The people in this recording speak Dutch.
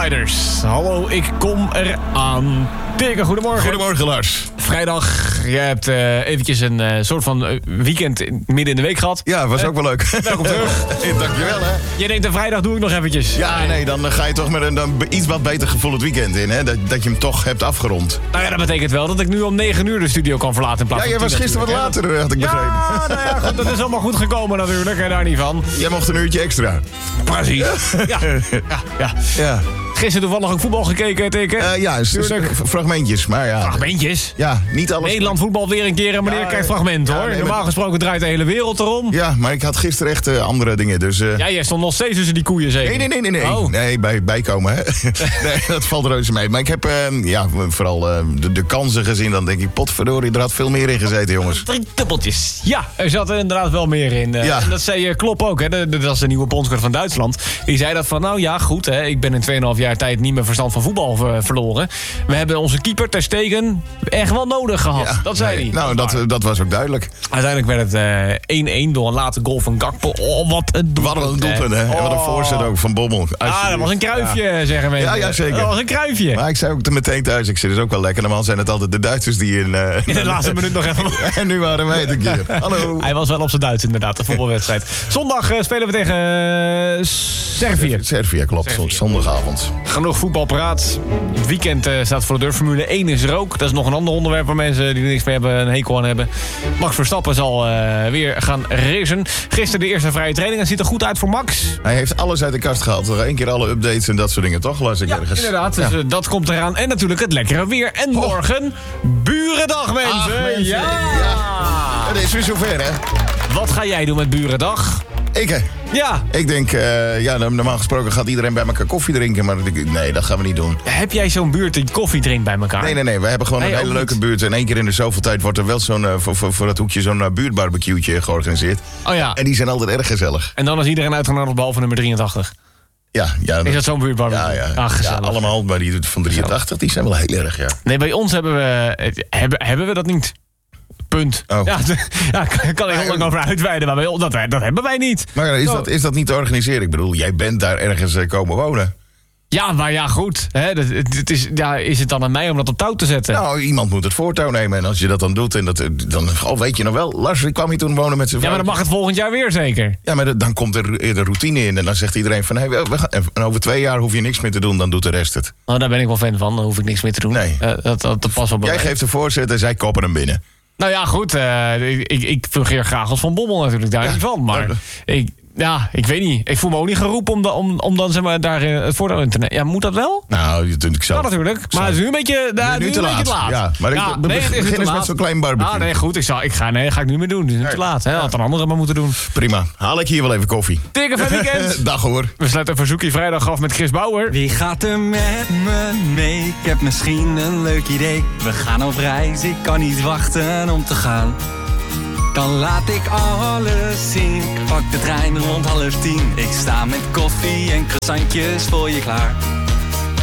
Riders. Hallo, ik kom eraan. Dirk, goedemorgen. Goedemorgen, Lars. Vrijdag, je hebt eventjes een soort van weekend midden in de week gehad. Ja, was ook wel leuk. Welkom terug. Dankjewel, hè. Je denkt, vrijdag doe ik nog eventjes. Ja, nee, dan ga je toch met een iets wat beter gevoel het weekend in, hè. Dat je hem toch hebt afgerond. Nou ja, dat betekent wel dat ik nu om 9 uur de studio kan verlaten in plaats Ja, van jij was gisteren wat later, had ik begrepen. Ja, nou ja, goed, dat is allemaal goed gekomen natuurlijk, hè, daar niet van. Jij mocht een uurtje extra. Precies. Ja. Gisteren toevallig ook voetbal gekeken, teken. Ja, fragmentjes, maar ja. Fragmentjes? Ja, niet alles. Nederland voetbal weer een keer en meneer kijkt fragmenten, hoor. nee, Normaal gesproken draait de hele wereld erom. Ja, maar ik had gisteren echt andere dingen, dus... Ja, jij stond nog steeds tussen die koeien, zeker? Nee. Oh. Nee, bijkomen, hè. Nee, dat valt reuze mee. Maar ik heb vooral de kansen gezien. Dan denk ik, potverdorie, er had veel meer in gezeten, jongens. 3 dubbeltjes. Ja, er zat er inderdaad wel meer in. Ja. En dat zei Klopp ook, hè. Dat is de nieuwe bondscoach van Duitsland. Die zei dat van, nou ja, goed, hè. Ik ben in 2,5 jaar tijd niet meer verstand van voetbal verloren. We hebben onze keeper Ter Stegen echt wel nodig gehad. Ja, dat zei hij. Nou, dat was ook duidelijk. Uiteindelijk werd het 1-1 door een late goal van Gakpo. Oh, wat een doelpunt. Wat een doelpunt, hè. En wat een voorzet ook van Bommel. Dat was een kruifje, zeggen mensen. Ja, zeker. Dat was een kruifje. Maar ik zei ook meteen thuis, ik zei, dat is ook wel lekker. Normaal zijn het altijd de Duitsers die in de laatste minuut nog even... En nu waren wij het een keer. Hallo. Hij was wel op zijn Duits, inderdaad, de voetbalwedstrijd. Zondag spelen we tegen Servië. Servië, klopt. Zondagavond. Genoeg voetbalpraat. Het weekend staat voor de deur. Formule 1 is er ook. Dat is nog een ander onderwerp waar mensen die er niks mee hebben een hekel aan hebben. Max Verstappen zal weer gaan racen. Gisteren de eerste vrije training. Het ziet er goed uit voor Max. Hij heeft alles uit de kast gehaald. Nog 1 keer alle updates en dat soort dingen, toch? Las ik ergens. Inderdaad. Dus dat komt eraan. En natuurlijk het lekkere weer. En morgen Burendag, mensen. Ach, mensen. Ja. Het is weer zover, hè? Wat ga jij doen met Burendag? Ik denk, normaal gesproken gaat iedereen bij elkaar koffie drinken. Maar nee, dat gaan we niet doen. Heb jij zo'n buurt die koffie drinkt bij elkaar? Nee. We hebben gewoon een hele leuke buurt. En 1 keer in de zoveel tijd wordt er wel zo'n voor dat hoekje zo'n buurtbarbecue'tje georganiseerd. Oh ja. En die zijn altijd erg gezellig. En dan is iedereen uitgenodigd behalve nummer 83. Ja. Is dat zo'n buurtbarbecue? Ja. Ach, gezellig. Ja, allemaal, maar die van 83, die zijn wel heel erg, ja. Nee, bij ons hebben we dat niet. Punt. Oh. Ja, kan ik heel lang over uitweiden, maar bij ons, dat hebben wij niet. Maar is dat niet te organiseren? Ik bedoel, jij bent daar ergens komen wonen. Ja, maar ja, goed. Hè, is het dan aan mij om dat op touw te zetten? Nou, iemand moet het voortouw nemen. En als je dat dan doet, dan weet je nog wel. Lars, ik kwam hier toen wonen met zijn vrouw. Ja, maar dan mag het volgend jaar weer zeker. Ja, maar dan komt er de routine in. En dan zegt iedereen van, we gaan, en over 2 jaar hoef je niks meer te doen. Dan doet de rest het. Nou, daar ben ik wel fan van. Dan hoef ik niks meer te doen. Nee. Dat past wel bij Jij mij. geeft de voorzet en zij koppen hem binnen. Nou ja, goed. Ik fungeer graag als Van Bommel natuurlijk daar niet van. Maar ik weet niet. Ik voel me ook niet geroepen om dan zeg maar daar het voordeel in te nemen. Ja, moet dat wel? Nou, ik zou... Ja, natuurlijk. Maar het is nu een beetje nu te laat. Ja, maar begin eens met zo'n klein barbecue. Ah, nee, goed. Ga ik niet meer doen. Het is nu te laat. Hè? Had een andere maar moeten doen. Prima. Haal ik hier wel even koffie. Dikke van weekend. Dag hoor. We sluiten een verzoekje vrijdag af met Chris Bauer. Wie gaat er met me mee? Ik heb misschien een leuk idee. We gaan op reis, ik kan niet wachten om te gaan. Dan laat ik alles zien. Ik pak de trein rond 9:30. Ik sta met koffie en croissantjes voor je klaar.